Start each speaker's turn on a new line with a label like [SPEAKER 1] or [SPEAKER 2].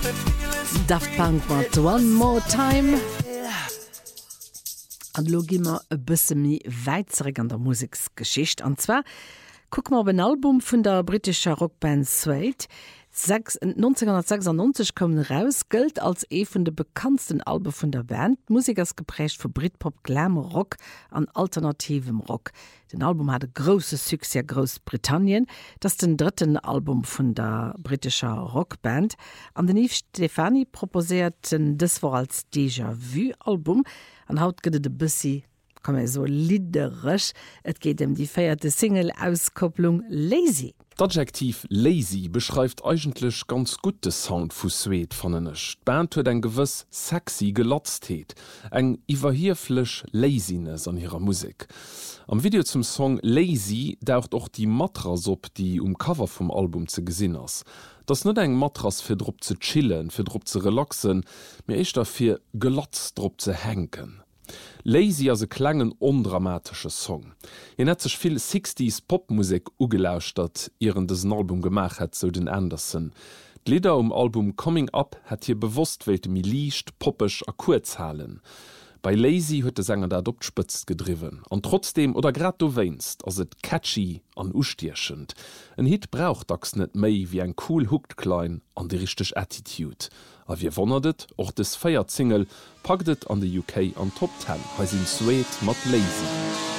[SPEAKER 1] Daft Punk mat One More Time. An lo gimmer e bësse mi weizereg an der Musiksgeschicht. Anzwer guck ma op ein Album vun der britischer Rockband Suede. 1996 kommen raus, gilt als vun de bekanntsten Alben vun der Band. Musik ist geprägt für Britpop, Glamour, Rock an alternativem Rock. Den Album hatte große Succès in Großbritannien. Das ist den dritten Album von der britischer Rockband. An den Yves Stefani proposierten das war als Déjà-vu-Album. An haut geht de Bussi, kann man so liederisch. Es geht die feierte Single-Auskopplung Lazy.
[SPEAKER 2] D'Adjektiv lazy beschreibt eigentlich ganz gute Sound vu Suede fannnech. Band huet eng gewiss sexy Gelatztheet, eng iwwerhirflech Laziness an ihrer Musik. Am Video zum Song Lazy daucht auch die Matras op, die Cover vom Album ze gesinn ass. Das net eng Matras fir Dr ze chillen, fir Dr ze relaxen, mir ich dafür gelatzt Dr ze henken. Lazy as se klengen undramatische Song. Je net sech viel 60s Popmusik ugelauscht dat ihren dessen Album gemacht hat so den Anderson. D'Lieder Album Coming Up hat hier bewusst wete mi liicht, poppech a Kurzhalen. Bei Lazy huet de Sänger dat opspëtzt gedriven. An trotzdem oder grad du weinst, ass et catchy an ustierchend. En Hit braucht dacks net méi wie ein cool hooked klein an de richteg Attitude. A wie wonnerdet, och des Feiertsingle packtet an de UK an Top 10, heisinn Suede mat Lazy.